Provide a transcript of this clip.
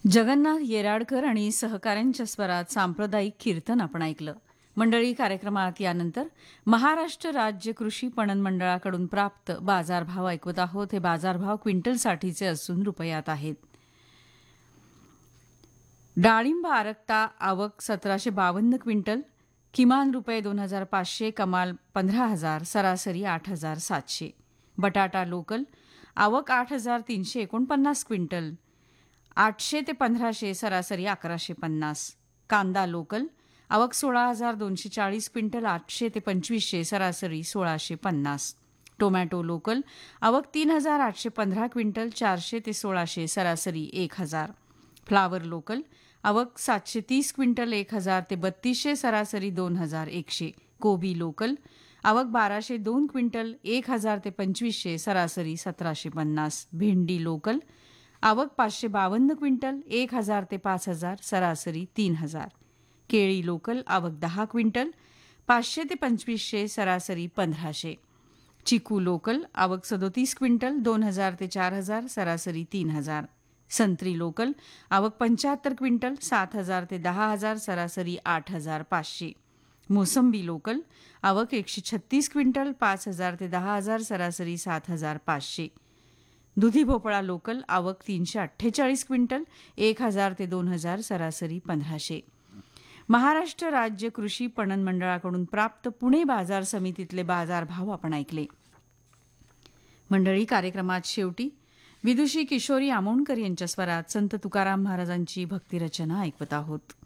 जगन्नाथ येराडकर आणि सहकाऱ्यांच्या स्वरात सांप्रदायिक कीर्तन आपण ऐकलं. मंडळी, कार्यक्रमात यानंतर महाराष्ट्र राज्य कृषी पणन मंडळाकडून प्राप्त बाजारभाव ऐकवत आहोत. हे बाजारभाव क्विंटलसाठीचे असून रुपयात आहेत. डाळिंब आरक्ता आवक 1752 क्विंटल, किमान रुपये 2500, कमाल 15,000, सरासरी 8,700. बटाटा लोकल आवक 8,349 क्विंटल, 800 ते 1500, सरासरी 1150. कांदा लोकल आवक 16,240 क्विंटल, 800 ते 2500, सरासरी 1650. टोमॅटो लोकल आवक 3,815 क्विंटल, 400 ते 1600, सरासरी 1,000. फ्लावर लोकल आवक 730 क्विंटल, 1,000 ते 3200, सरासरी 2,100. कोबी लोकल आवक 1,202 क्विंटल, 1,000 ते 2500, सरासरी 1,750. भेंडी लोकल आवक 552 क्विंटल, 1,000 ते 5,000, सरासरी 3,000. केळी लोकल आवक 10 क्विंटल, 500 ते 2500, सरासरी 1,500. चिकू लोकल आवक 37 क्विंटल, 2,000 ते 4,000, सरासरी 3,000. संत्री लोकल आवक 75 क्विंटल, 7,000 ते 10,000, सरासरी 8,500. मोसंबी लोकल आवक 136 क्विंटल, 5,000 ते 10,000, सरासरी 7,500. दुधी भोपळा लोकल आवक 348 क्विंटल, 1,000 ते 2,000, सरासरी 1,500. महाराष्ट्र राज्य कृषी पणन मंडळाकडून प्राप्त पुणे बाजार समितीतले बाजारभाव आपण ऐकले. मंडळी, कार्यक्रमात शेवटी विदुषी किशोरी आमोणकर यांच्या स्वरात संत तुकाराम महाराजांची भक्तिरचना ऐकवत आहोत.